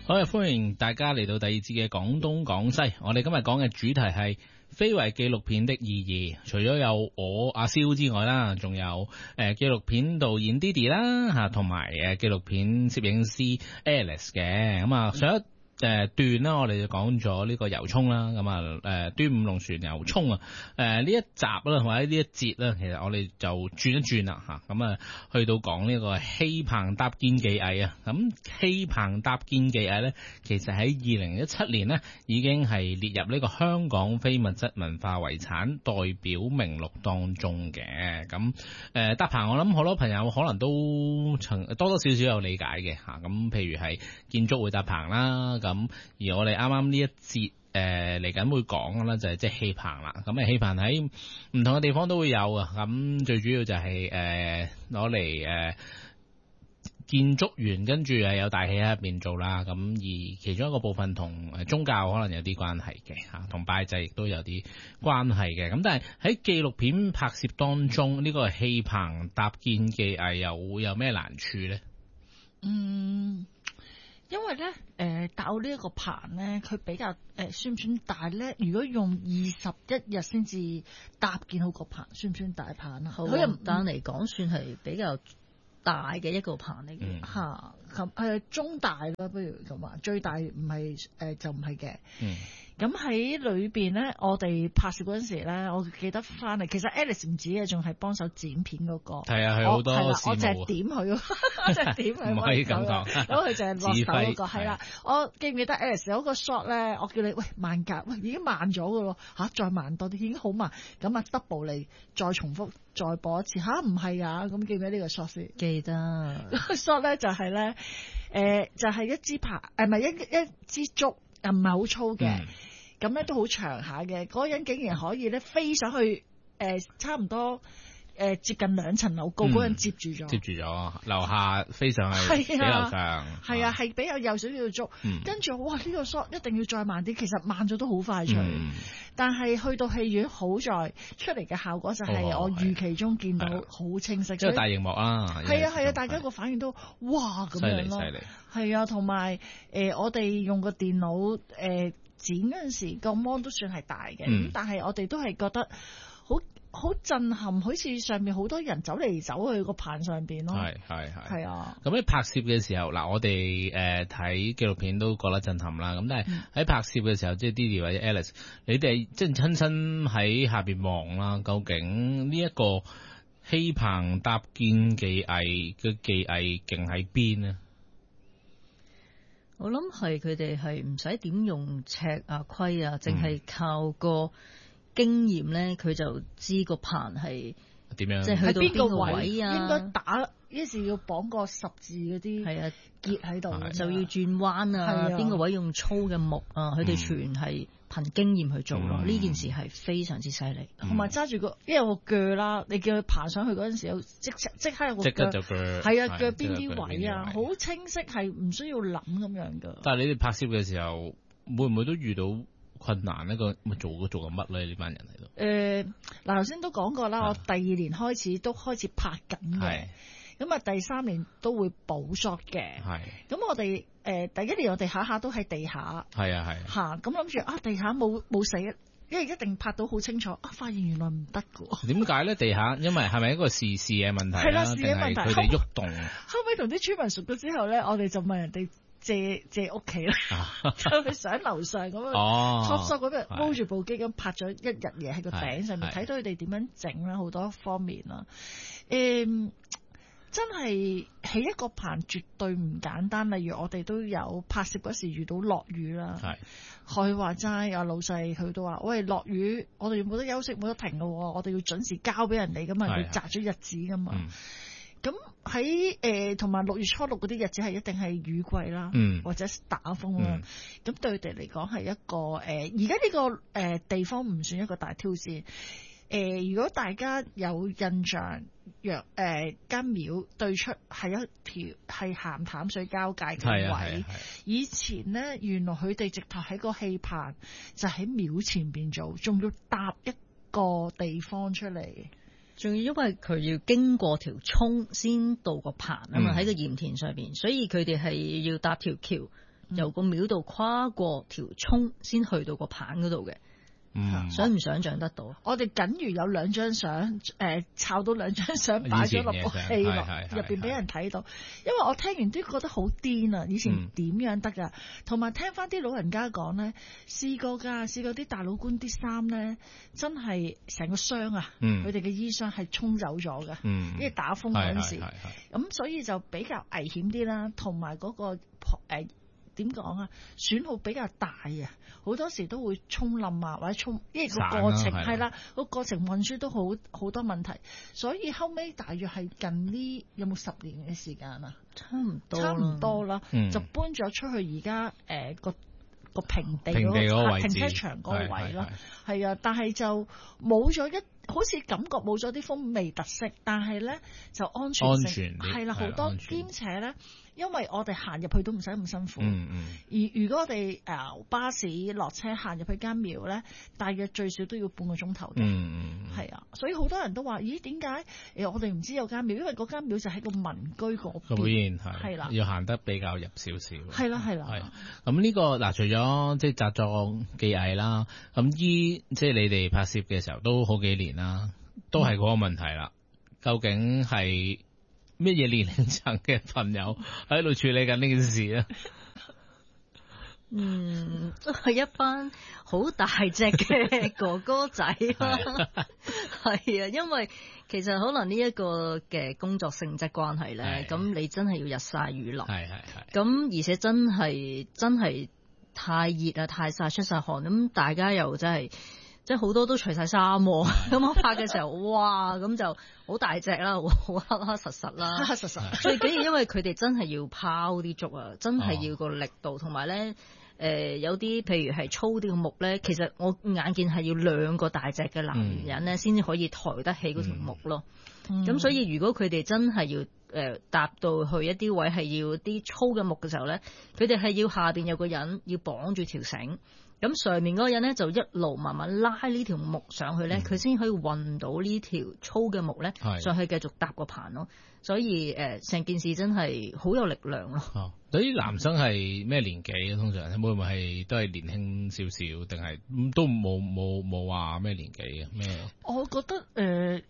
好，歡迎大家嚟到第二節嘅廣東廣西。我哋今日講嘅主題係非遺紀錄片的意義。除咗有我阿蕭之外啦，仲有紀錄片導演 Didi 啦嚇，同埋紀錄片攝影師 Alice 嘅。咁啊，上一段啦，我哋就講咗呢個油葱啦，咁啊端午龍船油葱啊，呢一集啦，或者呢一節啦，其實我哋就轉一轉啦嚇，咁啊去到講呢個戲棚搭建技藝啊，咁戲棚搭建技藝咧，其實喺2017年呢已經係列入呢個香港非物質文化遺產代表名錄當中嘅。咁搭棚，我諗好多朋友可能都曾多多少少有理解嘅嚇，咁譬如係建築會搭棚啦。咁而我哋啱啱呢一節嚟緊會講嘅啦，就係即係戲棚啦。咁戲棚喺唔同嘅地方都會有啊。咁最主要就係攞嚟建築員跟住有大戲喺入邊做啦。咁而其中一個部分同宗教可能有啲關係嘅嚇，同拜祭亦都有啲關係嘅。咁但係喺紀錄片拍攝當中，呢個戲棚搭建技藝又會有咩難處咧？ 因為咧，搭呢一個棚咧，佢比較算唔算大咧？如果用21日先至搭建好個棚，算唔算大棚啊？ 佢又但嚟講，算係比較大嘅一個棚嚟嘅嚇。咁中大啦，不如咁話，最大唔係就唔係嘅。咁喺裏邊咧，我哋拍攝嗰陣時咧，我記得翻嚟，其實 Alice 唔止嘅，仲係幫手剪片嗰個。 係啊，係好多事務。 我就係點佢，我就係點佢。 唔可以咁講。 咁佢就係落手嗰個，係啦。我記唔記得 Alice 有個 shot 咧？我叫你喂慢格，喂已經慢咗㗎咯嚇，再慢多啲，已經好慢。咁啊 double 嚟，再重複，再播一次嚇，唔係啊？咁記唔記得呢個 shot 先？ 記得。 個 shot 咧就係咧，就係一支棚，唔係一支竹，唔係好粗嘅。咁咧都好長下嘅，嗰個人竟然可以咧飛上去，差唔多接近2層樓高，嗰人接住咗， 樓下飛上去比樓上， 係啊，係比較幼少少嘅竹，跟住哇呢個 shot 一定要再慢啲，其實慢咗都好快脆，但係去到戲院好在出嚟嘅效果就係我預期中見到好清晰， 即係大熒幕啦， 係啊，大家個反應都哇咁樣咯，犀利，係啊，同埋我哋用個電腦剪嗰陣時個 mon 都算係大嘅，咁但係我哋都係覺得好震撼，好似上面好多人走嚟走去個棚上邊咯。係啊。咁喺拍攝嘅時候，嗱我哋睇紀錄片都覺得震撼啦。咁但係喺拍攝嘅時候，即係 Didi 或者 Alice，你哋即係親身喺下邊望啦，究竟呢一個戲棚搭建技藝嘅技藝勁喺邊呢？ 我諗係佢哋係唔使點用尺啊、規啊，淨係靠個經驗咧，佢就知個棚係點樣， 即係去到邊個位啊， 應該打於是要綁個十字嗰啲係啊結喺度， 就要轉彎啊，邊個位用粗嘅木啊，佢哋全係憑經驗去做咯。呢件事係非常之犀利， 同埋揸住個因為有個鋸啦，你叫佢爬上去嗰陣時有即刻有個鋸，係啊，鋸邊啲位啊，好清晰，係唔需要諗咁樣噶。 但係你哋拍攝嘅時候會唔會都遇到困難呢？個做緊乜咧？呢班人喺度嗱，頭先都講過啦，我第2年開始都開始拍緊嘅。咁啊，第3年都會補 shot 嘅。咁我哋第1年我哋下都喺地下。咁諗住地下冇死，因為一定拍到好清楚。發現原來唔得㗎。點解咧？地下因為係咪一個視嘅問題？ 係啦，視嘅問題。 佢哋喐動。 後尾同啲村民熟咗之後咧，我哋就問人哋借屋企啦，就佢上樓上咁樣，top shot 咁樣攞住部機咁拍咗1日嘢喺個頂上面，睇到佢哋點樣整啦，好多方面啦。真係起一個棚絕對唔簡單，例如我哋都有拍攝嗰時遇到落雨啦，佢話齋啊，老細佢都話喂，落雨我哋冇得休息冇得停㗎，我哋要準時交俾人哋㗎嘛，佢擇咗日子㗎嘛。咁喺同埋6月初6嗰啲日子係一定係雨季啦，或者打風啦。咁對佢哋嚟講係一個而家呢個地方唔算一個大挑戰。如果大家有印象，間廟對出係一條係鹹淡水交界嘅位，以前呢，原來佢哋直頭喺個戲棚就喺廟前邊做，仲要搭一個地方出嚟。 仲要因為佢要經過條涌先到個棚啊嘛，喺個鹽田上邊，所以佢哋係要搭條橋由個廟度跨過條涌先去到個棚嗰度嘅。想唔想像得到？ 我哋僅餘有2張相，抄到2張相擺咗落個戲落入邊俾人睇到。因為我聽完都覺得好癲啊！以前點樣得㗎？同埋聽翻啲老人家講咧，試過啲大老官啲衫咧，真係成個箱啊！佢哋嘅衣箱係沖走咗嘅，因為打風嗰陣時，咁所以就比較危險啲啦。同埋嗰個點講啊？損耗比較大啊！好多時都會沖冧啊，或者沖，因為個過程係啦，個過程運輸都好多問題，所以後尾大約係近呢有冇10年嘅時間啊？差唔多啦，就搬咗出去而家個平地嗰個停車場嗰個位咯，係啊，但係就冇咗好似感覺冇咗啲風味特色，但係咧就安全性係啦，好多，兼且咧。因為我哋行入去都唔使咁辛苦，而如果我哋巴士落車行入去間廟咧，大約最少都要半個鐘頭嘅，係啊，所以好多人都話：咦，點解我哋唔知有間廟？因為嗰間廟就喺個民居嗰邊，係啦， 要行得比較入少少。 係啦，係啦。 咁呢個嗱，除咗即係紮作技藝啦，咁即係你哋拍攝嘅時候都好幾年啦，都係嗰個問題啦。究竟係乜嘢年齡層嘅朋友喺度處理緊呢件事啊？ 都係一班好大隻嘅哥哥仔啦。係啊，因為其實可能呢一個嘅工作性質關係咧，咁你真係要日曬雨淋，咁而且真係太熱啊，太曬出晒汗，咁大家又真係。即係好多都除晒衫，咁我拍嘅時候，哇，咁就好大隻啦，好黑黑實實啦， 黑黑實實。 最緊要因為佢哋真係要拋啲竹啊，真係要個力度，同埋咧，有啲譬如係粗啲嘅木咧，其實我眼見係要2個大隻嘅男人咧，先至可以抬得起嗰條木咯。咁所以如果佢哋真係要搭到去一啲位係要啲粗嘅木嘅時候咧，佢哋係要下邊有個人要綁住條繩。咁上面嗰個人咧就一路慢慢拉呢條木上去咧，佢先可以運到呢條粗嘅木咧上去繼續搭個棚咯。所以成件事真係好有力量咯。 啲男生係咩年紀啊？通常會唔會係都係年輕少少，定係都冇話咩年紀啊？咩？ 我覺得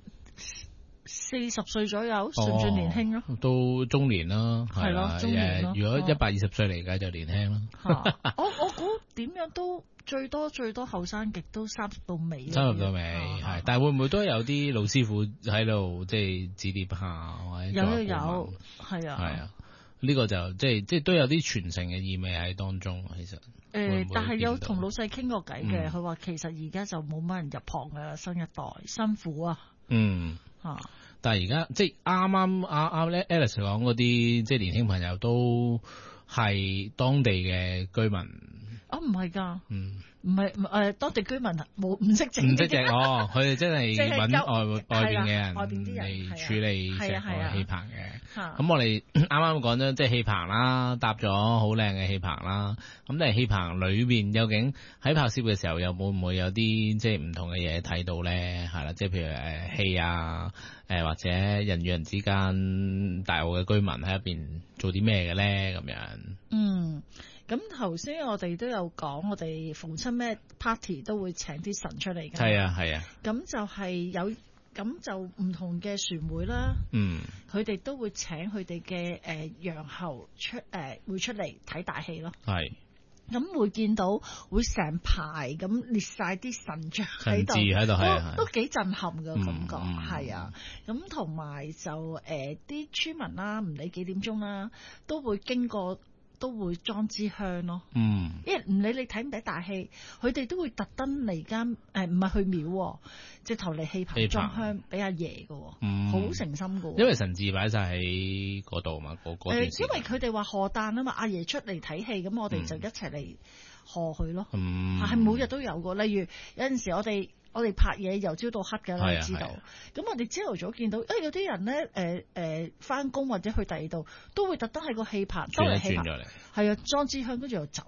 40歲左右算唔算年輕咯？ 都中年啦，係咯， 中年咯。 如果120歲嚟計就年輕啦。 我估點樣都最多後生極都30到尾。 30到尾係，但係會唔會都有啲老師傅喺度即係指點下或者有係啊。 呢個就即係都有啲傳承嘅意味喺當中，其實。 但係有同老細傾過偈嘅，佢話其實而家就冇乜人入行嘅新一代，辛苦啊。 但係而家即係啱咧 Alice 講嗰啲，即係年輕朋友都係當地嘅居民。 唔係㗎，唔係當地居民唔識整， 佢哋真係揾外邊嘅人嚟處理成個氣棚嘅。咁我哋啱啱講咗即係氣棚啦，搭咗好靚嘅氣棚啦。咁但係氣棚裏邊究竟喺拍攝嘅時候，會唔會有啲即係唔同嘅嘢睇到咧？係啦，即係譬如氣啊，或者人與人之間大澳嘅居民喺入邊做啲咩嘅咧？咁樣。 咁頭先我哋都有講，我哋逢親咩 party 都會請啲神出嚟㗎。 係啊。 咁就係咁就唔同嘅船會啦。佢哋都會請佢哋嘅洋喉會出嚟睇大戲咯。係。咁會見到會成排咁列晒啲神像喺度，係都幾震撼嘅感覺。係啊。咁同埋就啲村民啦，唔理幾點鐘啦，都會經過。都會裝支香咯，因為唔理你睇唔睇大戲，佢哋都會特登嚟間唔係去廟，直頭嚟氣棚裝香俾阿爺嘅，好誠心嘅。 因為神字擺晒喺嗰度嘛，嗰段時間。 因為佢哋話賀誕啊嘛，阿爺出嚟睇戲，咁我哋就一齊嚟賀佢咯。係每日都有嘅，例如有陣時我哋拍嘢由朝到黑㗎，你知道。咁我哋朝頭早見到，有啲人咧返工或者去第二度，都會特登喺個氣棚兜嚟氣棚，係啊，裝支香跟住又走。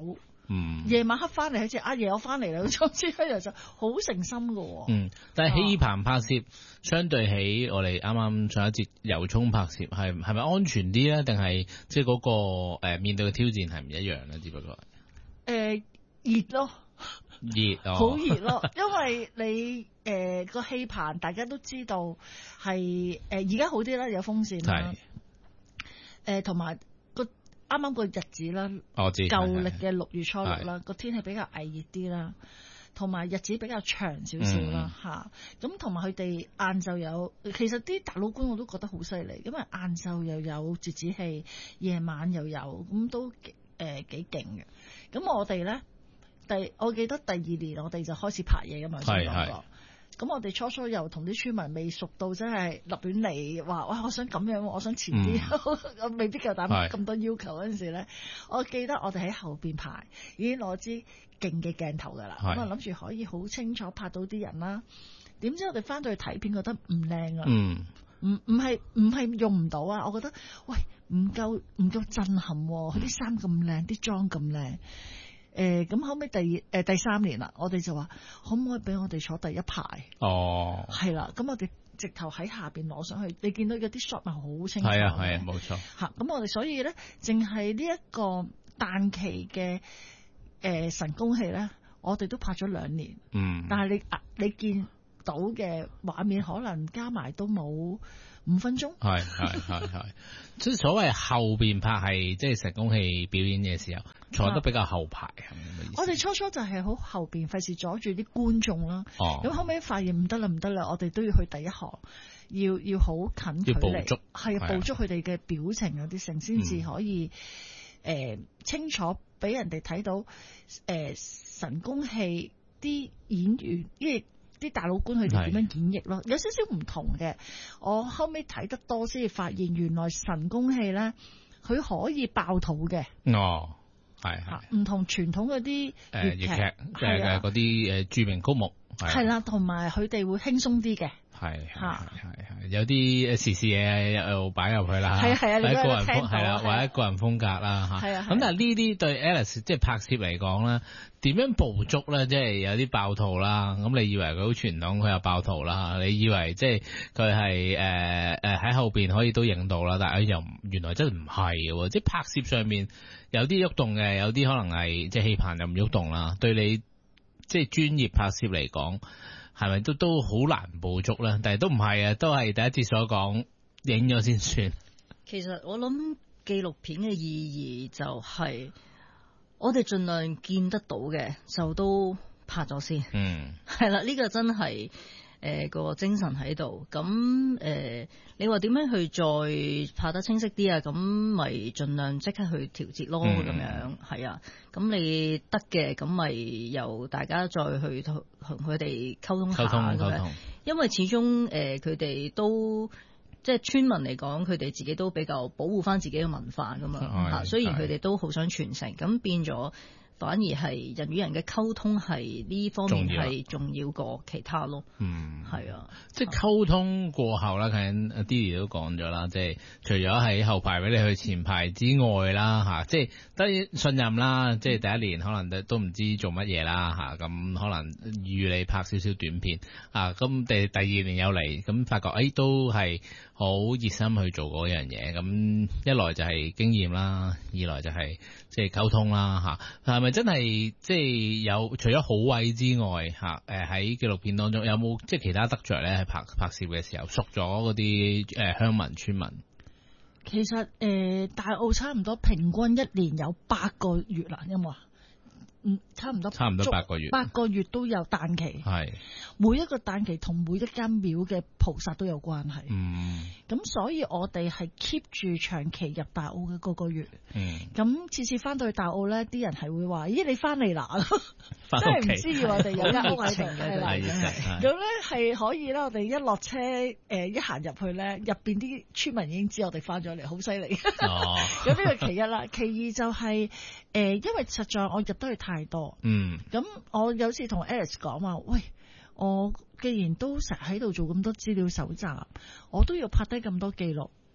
夜晚黑翻嚟好似阿爺我翻嚟啦，總之佢就好誠心㗎。 但係氣棚拍攝相對起我哋啱啱上一節油涌拍攝係咪安全啲咧？定係即係嗰個面對嘅挑戰係唔一樣咧？只不過熱咯。好熱熱咯，因為你個氣棚大家都知道係而家好啲啦，有風扇啦，同埋個啱啱個日子啦，舊歷嘅6月初6啦，個天氣比較翳熱啲啦，同埋日子比較長少少啦嚇，咁同埋佢哋晏晝有，其實啲大佬官我都覺得好犀利，因為晏晝又有折子戲，夜晚又有，咁都幾勁嘅。咁我哋咧。我記得第2年我哋就開始拍嘢㗎嘛，咁我哋初初又同啲村民未熟到真係立亂嚟話，哇！我想咁樣，我想前啲，我未必夠膽咁多要求嗰陣時咧。我記得我哋喺後邊排已經攞支勁嘅鏡頭㗎啦，咁啊諗住可以好清楚拍到啲人啦。點知我哋翻到去睇片覺得唔靚啊，唔係用唔到啊，我覺得喂唔夠震撼喎，佢啲衫咁靚，啲妝咁靚。咁後尾第3年啦，我哋就話可唔可以俾我哋坐第一排？係啦，咁我哋直頭喺下邊攞上去，你見到有啲 shot 咪好清楚。係啊， 冇錯。 咁我哋所以咧，淨係呢一個誕期嘅神功戲咧，我哋都拍咗2年。但係你見到嘅畫面可能加埋都冇5分鐘。 係，即係所謂後邊拍係即係神功戲表演嘅時候，坐得比較後排，係咪咁嘅意思？ 我哋初初就係好後邊，費事阻住啲觀眾啦。咁後尾發現唔得啦，我哋都要去第一行，要好近距離，係捕捉佢哋嘅表情有啲成，先至可以清楚俾人哋睇到神功戲啲演員，因為啲大佬官佢哋點樣演繹咯，有少少唔同嘅。我後尾睇得多先至發現，原來神功戲咧，佢可以爆肚嘅。唔同傳統嗰啲粵劇嗰啲著名曲目係啦，同埋佢哋會輕鬆啲嘅。係有啲時事嘢又擺入去啦，或者個人風係啦，或者個人風格啦嚇。咁但係呢啲對 Alice 即係拍攝嚟講咧，點樣捕捉咧？即係有啲爆肚啦，咁你以為佢好傳統，佢又爆肚啦？你以為即係佢係喺後邊可以都影到啦，但係又原來真係唔係喎，即係拍攝上面有啲喐動嘅，有啲可能係即係氣棚又唔喐動啦。對你即係專業拍攝嚟講，係咪都好難捕捉咧？但係都唔係啊，都係第一節所講，影咗先算。 其實我諗紀錄片嘅意義就係我哋盡量見得到嘅就都拍咗先。係啦，呢個真係個精神喺度。咁你話點樣去再拍得清晰啲啊？咁咪盡量即刻去調節咯。咁樣係啊。咁你得嘅，咁咪由大家再去同佢哋溝通下咁樣。因為始終佢哋都即係村民嚟講，佢哋自己都比較保護翻自己嘅文化噶嘛。雖然佢哋都好想傳承，咁變咗反而係人與人嘅溝通係呢方面係重要過其他咯。係啊， 即係溝通過後啦，近阿 Didi 都講咗啦，即係除咗喺後排俾你去前排之外啦，嚇，即係當然信任啦。即係第一年可能都唔知做乜嘢啦，嚇，咁可能預你拍少少短片啊，咁第2年有嚟，咁發覺都係好熱心去做嗰樣嘢。咁一來就係經驗啦，二來就係即係溝通啦，嚇，係咪真係即係有除咗好位之外，嚇喺紀錄片當中有冇即係其他得着咧？喺拍攝嘅時候熟咗嗰啲鄉民村民。 其實大澳差唔多平均1年有8個月啦，有冇啊？差唔多8個月，8個月都有誕期。係每一個誕期同每一間廟嘅菩薩都有關係。咁所以我哋係 keep 住長期入大澳嘅個月。咁次次翻到去大澳咧，啲人係會話：咦，你翻嚟啦！真係唔知我哋有間屋喺度嘅。咁咧係可以啦，我哋一落車一行入去咧，入邊啲村民已經知我哋翻咗嚟，好犀利。咁呢個其一啦，其二就係因為實在我入得去太多。咁我有次同 Alice 講話，喂，我既然都成日喺度做咁多資料搜集，我都要拍低咁多記錄，不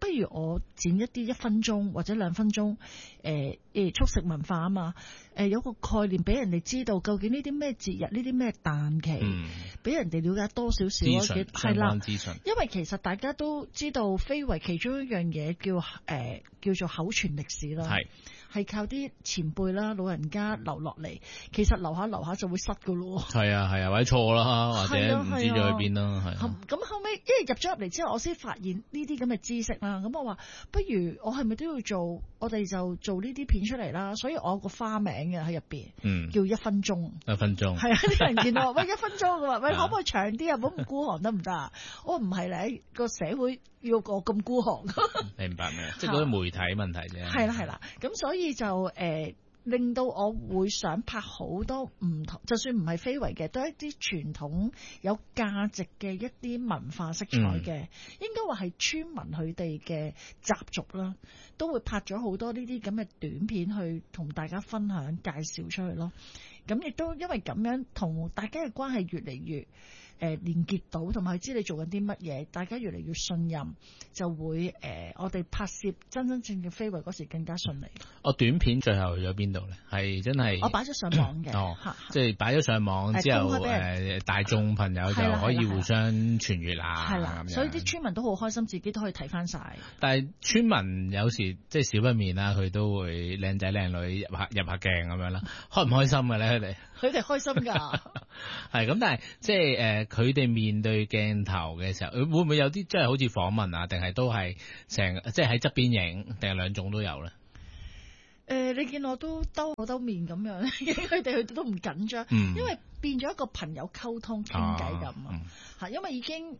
不如我剪一啲1分鐘或者2分鐘，速食文化啊嘛，有個概念俾人哋知道究竟呢啲咩節日，呢啲咩檔期，俾人哋了解多少少嘅係啦。因為其實大家都知道非遺其中一樣嘢叫做口傳歷史啦。係靠啲前輩啦、老人家留落嚟，其實留下就會失噶咯。係啊， 或者錯啦，或者唔知咗去邊啦。 咁後尾，因為入咗入嚟之後，我先發現呢啲咁嘅知識啦。咁我話，不如我係咪都要做？我哋就做呢啲片出嚟啦。所以我有個花名嘅喺入邊，叫1分鐘。1分鐘係啊！啲人見到喂1分鐘嘅話，喂可唔可以長啲啊？唔好咁孤寒得唔得啊？我唔係咧，個社會要我咁孤寒。 明白咩？即係嗰啲媒體問題啫。 係啦，咁所以就令到我會想拍好多唔同，就算唔係非遺嘅，都係一啲傳統有價值嘅一啲文化色彩嘅，應該話係村民佢哋嘅習俗啦，都會拍咗好多呢啲咁嘅短片去同大家分享介紹出去咯。咁亦都因為咁樣同大家嘅關係越嚟越連結到，同埋知你做緊啲乜嘢，大家越嚟越信任，就會我哋拍攝真正嘅非遺嗰時更加順利。短片最後去咗邊度咧？係真係我擺咗上網嘅， 即係擺咗上網之後，大眾朋友就可以互相傳閱啦。係啦， 所以啲村民都好開心，自己都可以睇翻晒。 但係村民有時即係少不免啦，佢都會靚仔靚女入下鏡咁樣啦，開唔開心嘅咧？ 佢哋開心㗎。 係咁，但係即係佢哋面對鏡頭嘅時候，會唔會有啲即係好似訪問啊？定係都係即係喺側邊影，定係兩種都有咧？ 你見我都兜面咁樣，佢哋都唔緊張，因為變咗一個朋友溝通傾偈咁啊。因為已經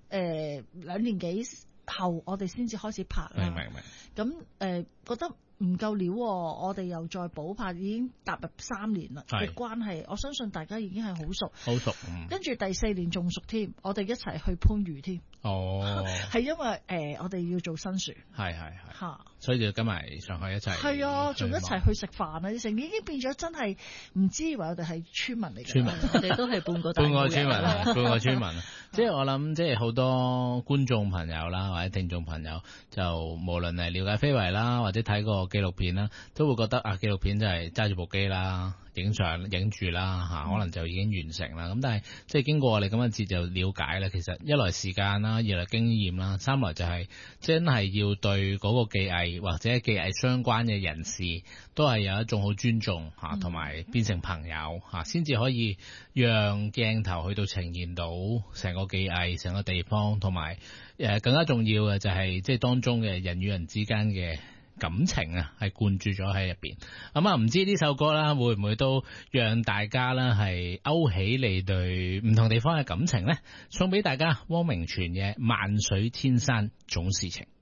2年幾後，我哋先至開始拍啦。明。咁覺得唔夠料，我哋又再補拍，已經踏入3年啦嘅關係，我相信大家已經係好熟。跟住第4年仲熟添，我哋一齊去番禺添。係因為我哋要做新船。係嚇， 所以就跟埋上去一齊。 係啊，仲一齊去食飯啊！成已經變咗真係唔知以為我哋係村民嚟嘅。 我哋都係半個村民。即係我諗，即係好多觀眾朋友啦，或者聽眾朋友，就無論係了解非遺啦，或者睇過紀錄片啦，都會覺得紀錄片就係揸住部機啦，影相影住啦可能就已經完成啦。咁但係即係經過我哋咁嘅節就了解啦，其實一來時間啦，二來經驗啦，三來就係真係要對嗰個技藝或者技藝相關嘅人士都係有一種好尊重同埋變成朋友先至可以讓鏡頭去到呈現到成個技藝、成個地方，同埋更加重要嘅就係即係當中嘅人與人之間嘅感情係灌注咗喺入邊。咁唔知呢首歌啦，會唔會都讓大家啦係勾起你對唔同地方嘅感情呢？送俾大家汪明荃嘅《萬水千山總是情》。